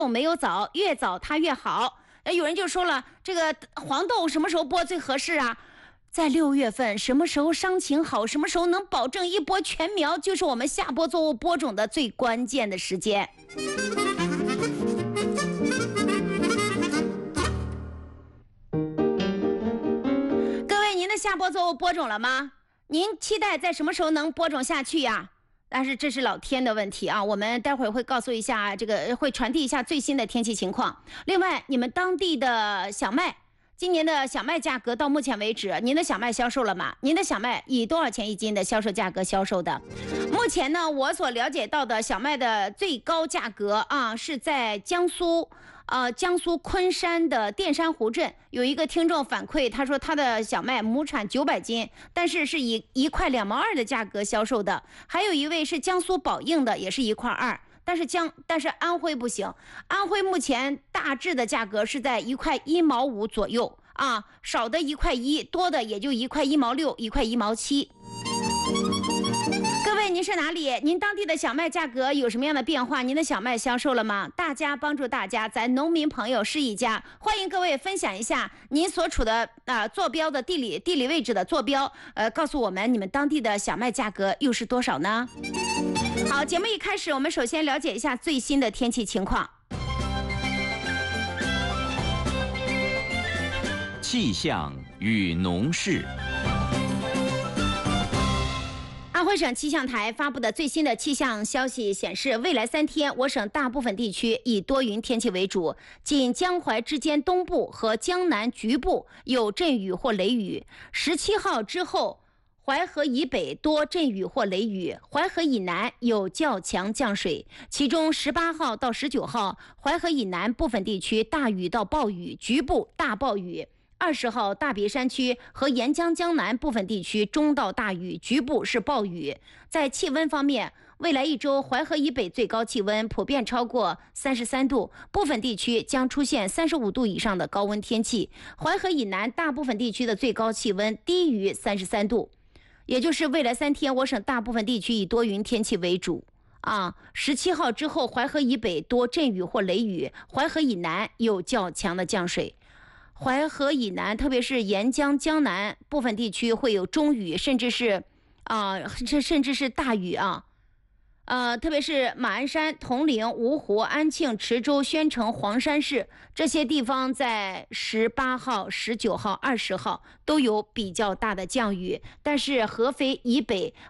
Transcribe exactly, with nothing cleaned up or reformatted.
没有早，越早它越好。呃，有人就说了，这个黄豆什么时候播最合适啊？在六月份，什么时候伤情好，什么时候能保证一播全苗，就是我们下播作物播种的最关键的时间。各位，您的下播作物播种了吗？您期待在什么时候能播种下去呀？但是这是老天的问题啊，我们待会儿会告诉一下，这个会传递一下最新的天气情况。另外，你们当地的小麦，今年的小麦价格到目前为止，您的小麦销售了吗？您的小麦以多少钱一斤的销售价格销售的？目前呢，我所了解到的小麦的最高价格啊，是在江苏。呃，江苏昆山的淀山湖镇有一个听众反馈，他说他的小麦亩产九百斤，但是是以一块两毛二的价格销售的。还有一位是江苏宝应的，也是一块二，但是江但是安徽不行，安徽目前大致的价格是在一块一毛五左右啊，少的一块一，多的也就一块一毛六，一块一毛七。各位，您是哪里？您当地的小麦价格有什么样的变化？您的小麦销售了吗？大家帮助大家，咱农民朋友是一家，欢迎各位分享一下您所处的啊、呃、坐标的地理地理位置的坐标，呃，告诉我们你们当地的小麦价格又是多少呢？好，节目一开始，我们首先了解一下最新的天气情况。 气象与农事。 安徽省气象台发布的最新的气象消息显示，未来三天，我省大部分地区以多云天气为主，仅江淮之间东部和江南局部有阵雨或雷雨。十七号之后，淮河以北多阵雨或雷雨，淮河以南有较强降水。其中十八号到十九号，淮河以南部分地区大雨到暴雨，局部大暴雨。二十号，大别山区和沿江江南部分地区中到大雨，局部是暴雨。在气温方面，未来一周淮河以北最高气温普遍超过三十三度，部分地区将出现三十五度以上的高温天气。淮河以南大部分地区的最高气温低于三十三度，也就是未来三天，我省大部分地区以多云天气为主。啊，十七号之后，淮河以北多阵雨或雷雨，淮河以南有较强的降水。淮河以南，特别是沿江江南部分地区会有中雨，甚至是啊，甚、呃、甚至是大雨啊。呃，特别是马鞍山、铜陵、芜湖、安庆、池州、宣城、黄山市这些地方，在十八号、十九号、二十号都有比较大的降雨，但是合肥以北